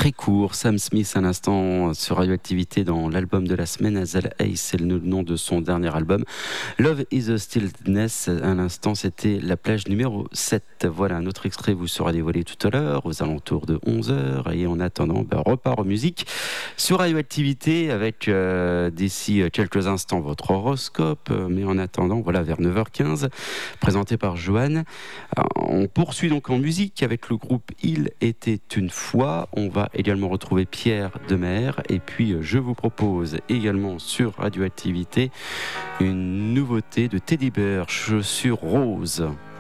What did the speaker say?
très court. Sam Smith à l'instant sur Radioactivité dans l'album de la semaine. Hazel Hayes, c'est le nom de son dernier album. Love is a Stillness, à l'instant c'était la plage numéro 7. Voilà, un autre extrait vous sera dévoilé tout à l'heure aux alentours de 11h. Et en attendant, repart en musique sur Radioactivité avec d'ici quelques instants votre horoscope. Mais en attendant, voilà, vers 9h15, présenté par Joanne. On poursuit donc en musique avec le groupe Il était une fois. On va également retrouver Pierre Demer. Et puis je vous propose également sur Radioactivité une nouveauté de Teddy Bear, Chaussures roses.